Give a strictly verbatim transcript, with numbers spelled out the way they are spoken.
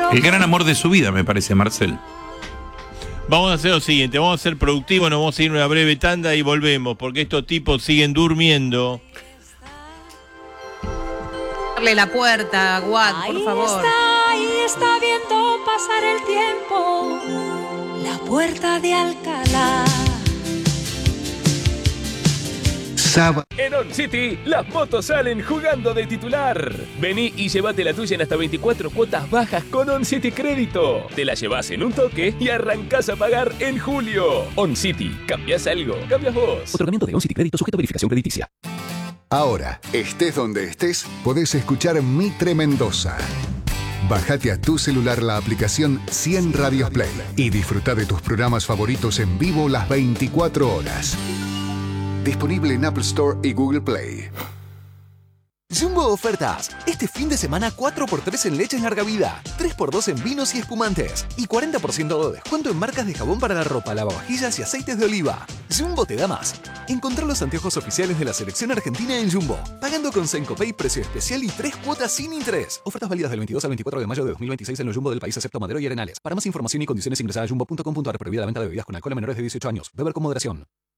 El gran amor de su vida, me parece, Marcel. Vamos a hacer lo siguiente, vamos a ser productivos, nos vamos a ir a una breve tanda y volvemos, porque estos tipos siguen durmiendo. Darle la puerta a Watt, por favor. Ahí está, ahí está viendo pasar el tiempo. La puerta de Alcalá. Sábado. En On City, las motos salen jugando de titular. Vení y llévate la tuya en hasta veinticuatro cuotas bajas con On City Crédito. Te la llevas en un toque y arrancás a pagar en julio. On City, ¿cambiás algo? ¿Cambias vos? Otorgamiento de On City Crédito sujeto a verificación crediticia. Ahora, estés donde estés, podés escuchar Mitre Mendoza. Bájate a tu celular la aplicación cien Radios Play y disfruta de tus programas favoritos en vivo las veinticuatro horas. Disponible en Apple Store y Google Play. Jumbo Ofertas. Este fin de semana cuatro por tres en leches larga vida, tres por dos en vinos y espumantes y cuarenta por ciento de descuento en marcas de jabón para la ropa, lavavajillas y aceites de oliva. Jumbo te da más. Encontrá los anteojos oficiales de la selección argentina en Jumbo, pagando con Sencopay precio especial y tres cuotas sin interés. Ofertas válidas del veintidós al veinticuatro de mayo de dos mil veintiséis en los Jumbo del país excepto Madero y Arenales. Para más información y condiciones ingresa a jumbo punto com punto ar. Prohibida la venta de bebidas con alcohol a menores de dieciocho años. Beber con moderación.